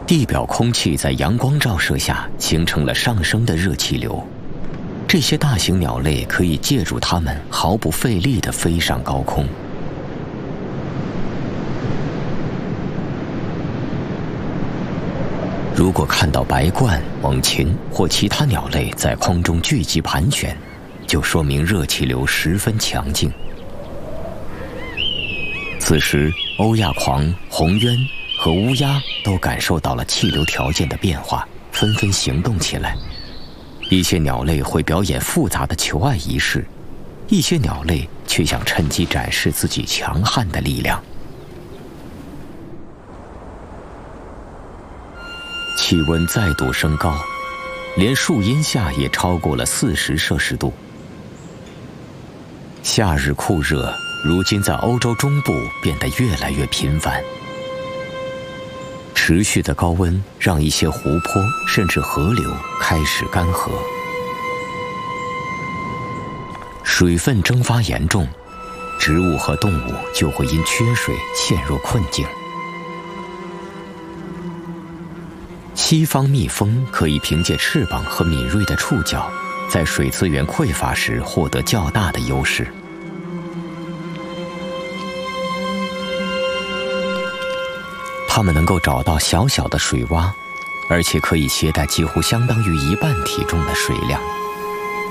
地表空气在阳光照射下形成了上升的热气流，这些大型鸟类可以借助它们毫不费力地飞上高空。如果看到白鹳、猛禽或其他鸟类在空中聚集盘旋，就说明热气流十分强劲。此时，欧亚狂、红鸢和乌鸦都感受到了气流条件的变化，纷纷行动起来。一些鸟类会表演复杂的求爱仪式，一些鸟类却想趁机展示自己强悍的力量。气温再度升高，连树荫下也超过了40摄氏度。夏日酷热，如今在欧洲中部变得越来越频繁。持续的高温让一些湖泊甚至河流开始干涸，水分蒸发严重，植物和动物就会因缺水陷入困境。西方蜜蜂可以凭借翅膀和敏锐的触角，在水资源匮乏时获得较大的优势。它们能够找到小小的水洼，而且可以携带几乎相当于1半体重的水量。